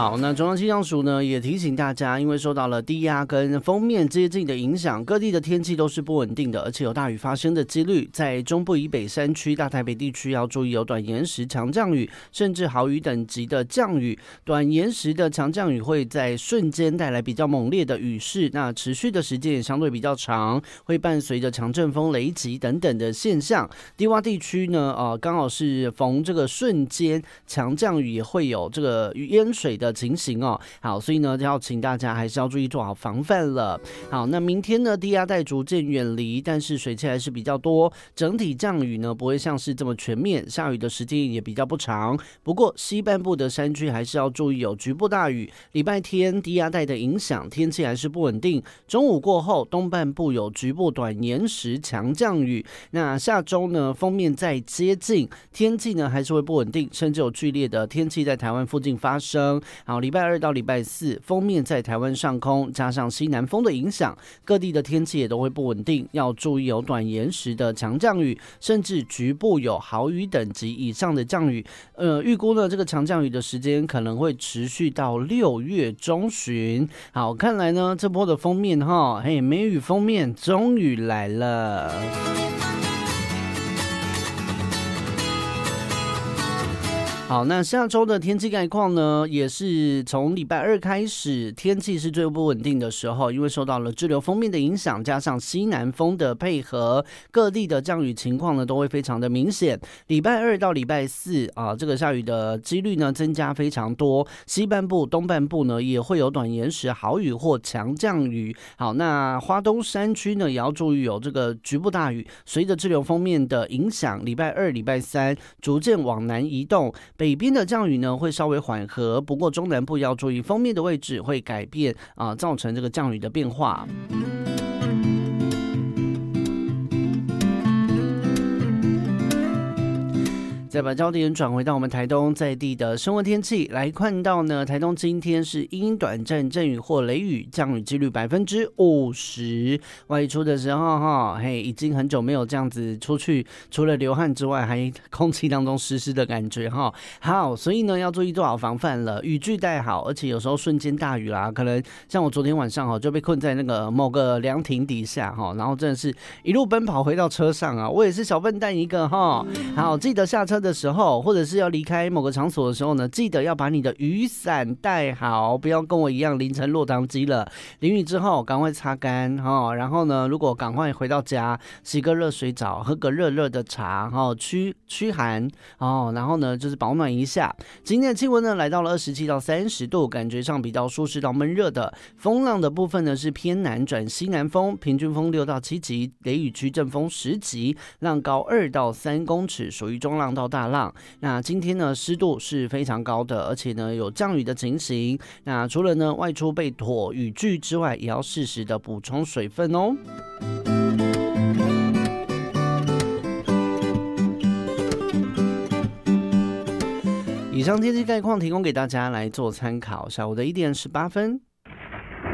好，那中央气象署呢也提醒大家，因为受到了低压跟锋面接近的影响，各地的天气都是不稳定的，而且有大雨发生的几率。在中部以北山区、大台北地区要注意有短延时强降雨，甚至豪雨等级的降雨。短延时的强降雨会在瞬间带来比较猛烈的雨势，那持续的时间也相对比较长，会伴随着强阵风、雷击等等的现象。低洼地区呢，刚好是逢这个瞬间强降雨，也会有这个淹水的情形哦。好，所以呢，要请大家还是要注意做好防范了。好，那明天呢，低压带逐渐远离，但是水汽还是比较多，整体降雨呢不会像是这么全面，下雨的时间也比较不长。不过西半部的山区还是要注意有局部大雨。礼拜天低压带的影响，天气还是不稳定。中午过后，东半部有局部短延时强降雨。那下周呢，锋面再接近，天气呢还是会不稳定，甚至有剧烈的天气在台湾附近发生。好，礼拜二到礼拜四，锋面在台湾上空，加上西南风的影响，各地的天气也都会不稳定，要注意有短延时的强降雨，甚至局部有豪雨等级以上的降雨。预估呢，这个强降雨的时间可能会持续到6月中旬。好，看来呢，这波的锋面梅雨锋面终于来了。好，那下周的天气概况呢，也是从礼拜二开始，天气是最不稳定的时候，因为受到了滞留锋面的影响，加上西南风的配合，各地的降雨情况呢都会非常的明显。礼拜二到礼拜四这个下雨的几率呢增加非常多，西半部、东半部呢也会有短延时豪雨或强降雨。好，那花东山区呢也要注意有这个局部大雨，随着滞留锋面的影响，礼拜二、礼拜三逐渐往南移动。北边的降雨呢会稍微缓和，不过中南部要注意锋面的位置会改变造成这个降雨的变化。再把焦点转回到我们台东在地的生活天气来看到呢，台东今天是阴短暂阵雨或雷雨，降雨几率50%。外出的时候已经很久没有这样子出去，除了流汗之外，还空气当中湿湿的感觉好，所以呢要注意做好防范了，雨具带好，而且有时候瞬间大雨啦，可能像我昨天晚上就被困在那个某个凉亭底下然后真的是一路奔跑回到车上我也是小笨蛋一个好，记得下车的时候，或者是要离开某个场所的时候呢，记得要把你的雨伞带好，不要跟我一样淋成落汤鸡了。淋雨之后赶快擦干然后呢，如果赶快回到家，洗个热水澡，喝个热热的茶驱寒然后呢就是保暖一下。今天的气温呢来到了27到30度，感觉上比较舒适到闷热的。风浪的部分呢是偏南转西南风，平均风6到7级，雷雨区阵风10级，浪高2到3公尺，属于中浪到大浪。那今天呢湿度是非常高的，而且呢有降雨的情形。那除了呢外出备妥雨具之外，也要适时的补充水分哦。以上天气概况提供给大家来做参考。下午的1点18分。